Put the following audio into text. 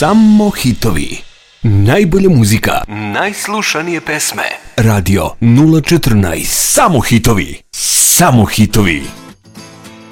Samo hitovi. Najbolja muzika. Najslušanije pesme. Radio 014. Samo hitovi. Samo hitovi.